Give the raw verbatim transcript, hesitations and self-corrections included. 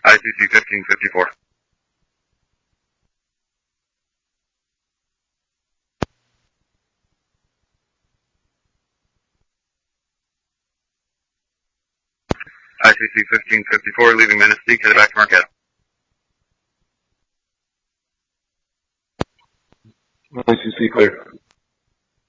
I C C fifteen fifty-four. I C C fifteen fifty-four, leaving Menastique, headed back to Marquette. I C C clear.